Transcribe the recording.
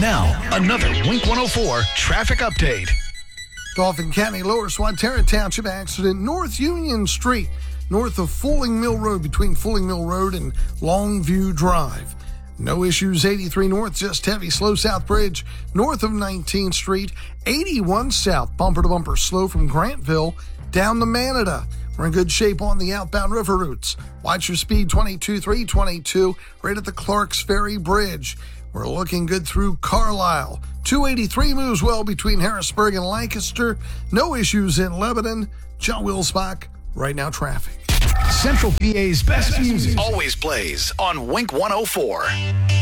Now, another Wink 104 traffic update. Dauphin County, Lower Swatara Township accident, North Union Street, north of Fulling Mill Road, between Fulling Mill Road and Longview Drive. No issues, 83 north, just heavy, slow south bridge, north of 19th Street, 81 south, bumper to bumper, slow from Grantville down to Manada. We're in good shape on the outbound river routes. Watch your speed, 22, 322, right at the Clarks Ferry Bridge. We're looking good through Carlisle. 283 moves well between Harrisburg and Lancaster. No issues in Lebanon. John Wilsbach, Right Now Traffic. Central PA's best music always plays on Wink 104.